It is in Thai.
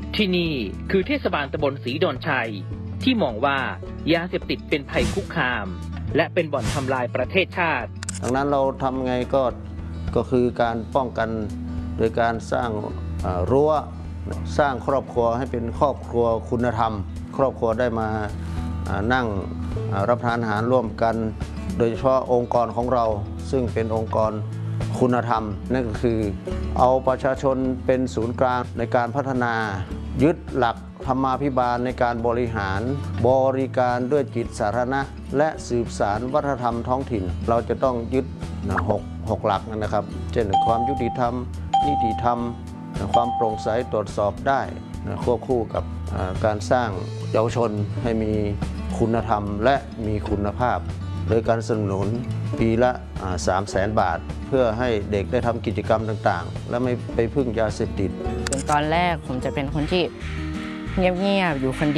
ที่นี่คือเทศบาลตำบลศรีดอนชัยที่มองว่ายาเสพติดเป็นภัยคุกคามและเป็นบ่อนทำลายประเทศชาติดังนั้นเราทำไงก็คือการป้องกันโดยการสร้างรั้วสร้างครอบครัวให้เป็นครอบครัวคุณธรรมครอบครัวได้มานั่งรับประทานอาหารร่วมกันโดยเฉพาะองค์กรของเราซึ่งเป็นองค์กรคุณธรรมนั่นก็คือเอาประชาชนเป็นศูนย์กลางในการพัฒนายึดหลักธรรมาภิบาลในการบริหารบริการด้วยจิตสาธารณะและสืบสานวัฒนธรรมท้องถิ่นเราจะต้องยึด6หลักนะครับเช่นความยุติธรรมนิติธรรมความโปร่งใสตรวจสอบได้ควบคู่กับการสร้างเยาวชนให้มีคุณธรรมและมีคุณภาพโดยการสนับสนุนปีละ300,000 บาทเพื่อให้เด็กได้ทำกิจกรรมต่างๆและไม่ไปพึ่งยาเสพติดตอนแรกผมจะเป็นคนที่เงียบๆอยู่คนเดียว